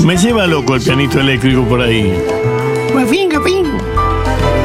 Me lleva loco el pianito eléctrico por ahí. Gafín, gafín.